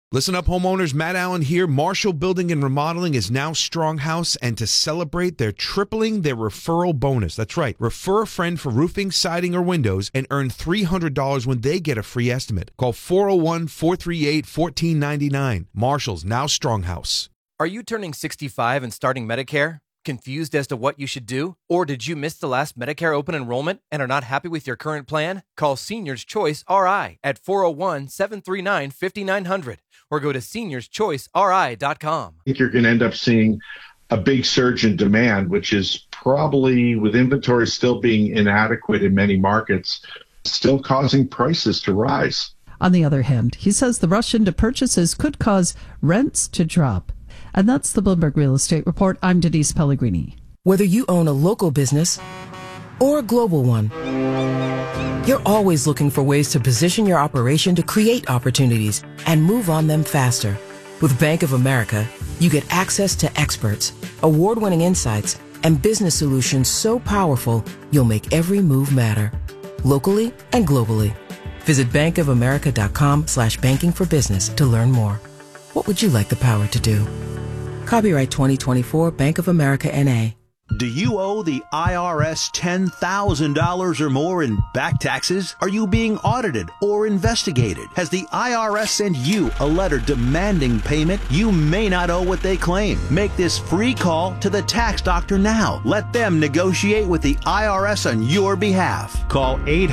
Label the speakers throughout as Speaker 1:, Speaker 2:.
Speaker 1: Listen up, homeowners. Matt Allen here. Marshall Building and Remodeling is now Stronghouse, and to celebrate, they're tripling their referral bonus. That's right. Refer a friend for roofing, siding, or windows and earn $300 when they get a free estimate. Call 401-438-1499. Marshall's now Stronghouse.
Speaker 2: Are you turning 65 and starting Medicare? Confused as to what you should do? Or did you miss the last Medicare open enrollment and are not happy with your current plan? Call Seniors Choice RI at 401-739-5900 or go to seniorschoiceri.com.
Speaker 3: I think you're going to end up seeing a big surge in demand, which is probably, with inventory still being inadequate in many markets, still causing prices to rise.
Speaker 4: On the other hand, he says the rush into purchases could cause rents to drop. And that's the Bloomberg Real Estate Report. I'm Denise Pellegrini.
Speaker 5: Whether you own a local business or a global one, you're always looking for ways to position your operation to create opportunities and move on them faster. With Bank of America, you get access to experts, award-winning insights, and business solutions so powerful you'll make every move matter, locally and globally. Visit bankofamerica.com/banking for business to learn more. What would you like the power to do? Copyright 2024 Bank of America N.A.
Speaker 6: Do you owe the IRS $10,000 or more in back taxes? Are you being audited or investigated? Has the IRS sent you a letter demanding payment? You may not owe what they claim. Make this free call to the tax doctor now. Let them negotiate with the IRS on your behalf. Call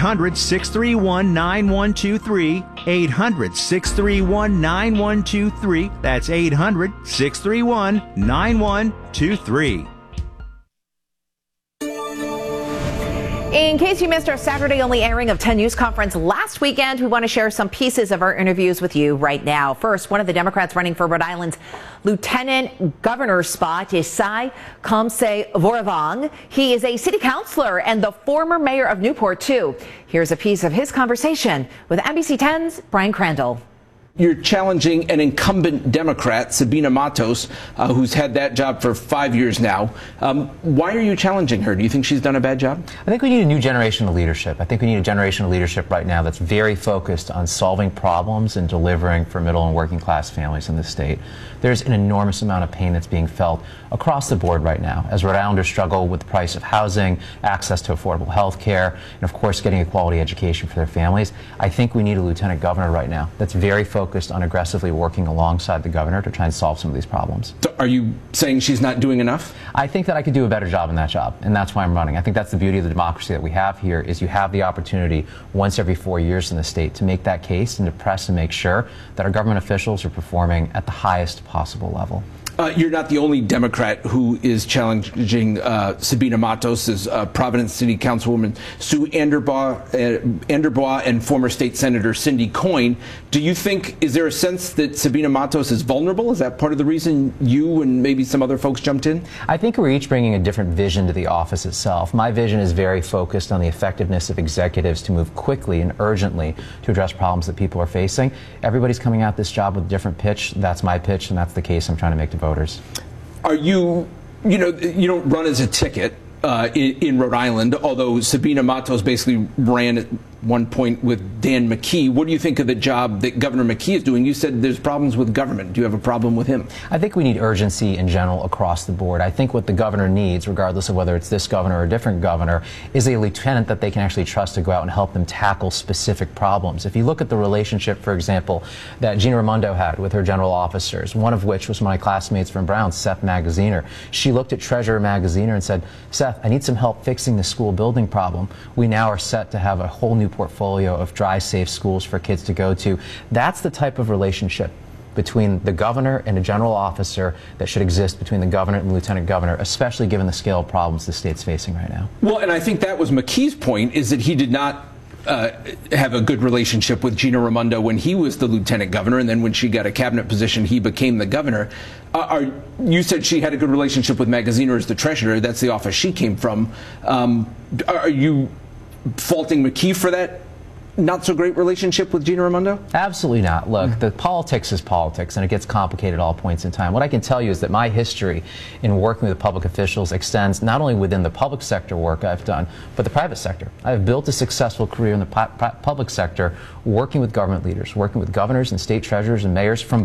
Speaker 6: 800-631-9123. 800-631-9123. That's 800-631-9123.
Speaker 7: In case you missed our Saturday-only airing of 10 News Conference last weekend, we want to share some pieces of our interviews with you right now. First, one of the Democrats running for Rhode Island's lieutenant governor spot is Sai Kamse-Voravong. He is a city councilor and the former mayor of Newport, too. Here's a piece of his conversation with NBC 10's Brian Crandall.
Speaker 8: You're challenging an incumbent Democrat, Sabina Matos, who's had that job for 5 years now. Why are you challenging her? Do you think she's done a bad job?
Speaker 9: I think we need a new generation of leadership. I think we need a generation of leadership right now that's very focused on solving problems and delivering for middle and working class families in the state. There's an enormous amount of pain that's being felt across the board right now as Rhode Islanders struggle with the price of housing, access to affordable health care, and of course getting a quality education for their families. I think we need a lieutenant governor right now that's very focused on aggressively working alongside the governor to try and solve some of these problems.
Speaker 8: So are you saying she's not doing enough?
Speaker 9: I think that I could do a better job in that job, and that's why I'm running. I think that's the beauty of the democracy that we have here, is you have the opportunity once every 4 years in the state to make that case and to press and make sure that our government officials are performing at the highest possible level.
Speaker 8: You're not the only Democrat who is challenging Sabina Matos' Providence City Councilwoman Sue Anderbaugh and former state Senator Cindy Coyne. Do you think, is there a sense that Sabina Matos is vulnerable? Is that part of the reason you and maybe some other folks jumped in?
Speaker 9: I think we're each bringing a different vision to the office itself. My vision is very focused on the effectiveness of executives to move quickly and urgently to address problems that people are facing. Everybody's coming at this job with a different pitch. That's my pitch, and that's the case I'm trying to make to voters.
Speaker 8: Are you don't run as a ticket in Rhode Island, although Sabina Matos basically ran at one point with Dan McKee. What do you think of the job that Governor McKee is doing? You said there's problems with government. Do you have a problem with him?
Speaker 9: I think we need urgency in general across the board. I think what the governor needs, regardless of whether it's this governor or a different governor, is a lieutenant that they can actually trust to go out and help them tackle specific problems. If you look at the relationship, for example, that Gina Raimondo had with her general officers, one of which was my classmates from Brown, Seth Magaziner. She looked at Treasurer Magaziner and said, Seth, I need some help fixing the school building problem. We now are set to have a whole new portfolio of dry, safe schools for kids to go to. That's the type of relationship between the governor and a general officer that should exist between the governor and the lieutenant governor, especially given the scale of problems the state's facing right now.
Speaker 8: Well, and I think that was McKee's point, is that he did not have a good relationship with Gina Raimondo when he was the lieutenant governor, and then when she got a cabinet position, he became the governor. You said she had a good relationship with Magaziner as the treasurer. That's the office she came from. Are you faulting McKee for that not so great relationship with Gina Raimondo?
Speaker 9: Absolutely not. Look, the politics is politics, and it gets complicated at all points in time. What I can tell you is that my history in working with public officials extends not only within the public sector work I've done, but the private sector. I've built a successful career in the public sector working with government leaders, working with governors and state treasurers and mayors from